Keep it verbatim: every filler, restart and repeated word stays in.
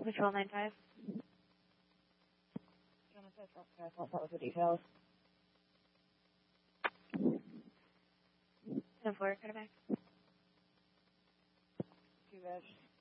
Patrol nine five. Genesis, Rescue, I'll start with the details. ten four, cut it back. Two-ish.